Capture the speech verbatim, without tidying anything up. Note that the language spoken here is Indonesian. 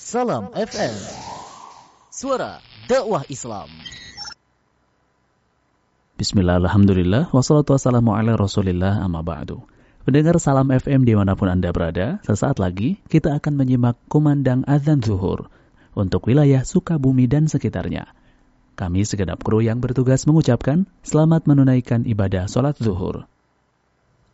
Salam F M, suara dakwah Islam. Bismillah, alhamdulillah, wassalatu wassalamu ala rasulillah, amma ba'du. Pendengar Salam F M dimanapun Anda berada, sesaat lagi kita akan menyimak kumandang azan zuhur untuk wilayah Sukabumi dan sekitarnya. Kami segenap kru yang bertugas mengucapkan selamat menunaikan ibadah sholat zuhur.